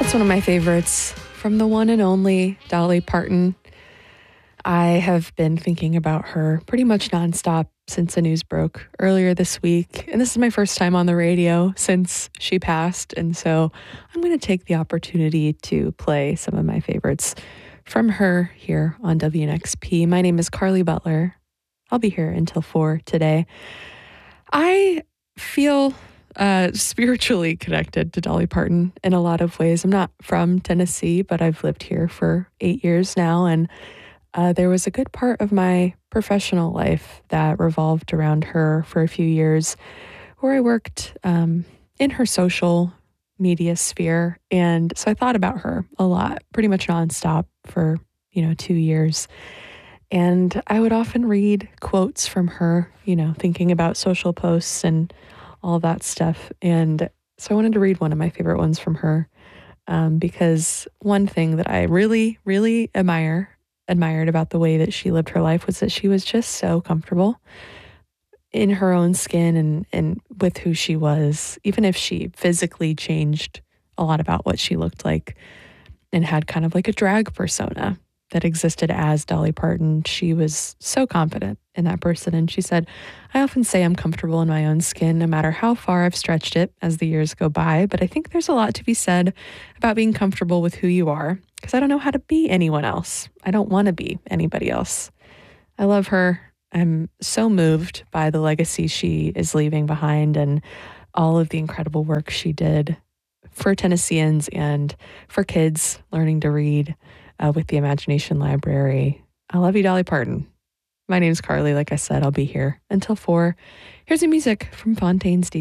That's one of my favorites from the one and only Dolly Parton. I have been thinking about her pretty much nonstop since the news broke earlier this week. And this is my first time on the radio since she passed. And so I'm going to take the opportunity to play some of my favorites from her here on WNXP. My name is Carly Butler. I'll be here until 4 today. I feel spiritually connected to Dolly Parton in a lot of ways. I'm not from Tennessee, but I've lived here for 8 years now. And there was a good part of my professional life that revolved around her for a few years, where I worked in her social media sphere. And so I thought about her a lot, pretty much nonstop for, 2 years. And I would often read quotes from her, thinking about social posts and all that stuff. And so I wanted to read one of my favorite ones from her because one thing that I really, really admired about the way that she lived her life was that she was just so comfortable in her own skin and with who she was, even if she physically changed a lot about what she looked like and had kind of like a drag persona that existed as Dolly Parton. She was so confident in that person. And she said, I often say I'm comfortable in my own skin, no matter how far I've stretched it as the years go by. But I think there's a lot to be said about being comfortable with who you are, because I don't know how to be anyone else. I don't want to be anybody else. I love her. I'm so moved by the legacy she is leaving behind and all of the incredible work she did for Tennesseans and for kids learning to read with the Imagination Library. I love you, Dolly Parton. My name's Carly. Like I said, I'll be here until 4. Here's the music from Fontaine's D.